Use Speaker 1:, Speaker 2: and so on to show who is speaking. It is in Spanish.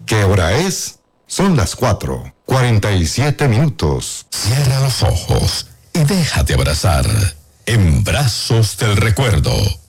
Speaker 1: ¿Qué hora es? Son las 4:47.
Speaker 2: Cierra los ojos y déjate abrazar en brazos del recuerdo.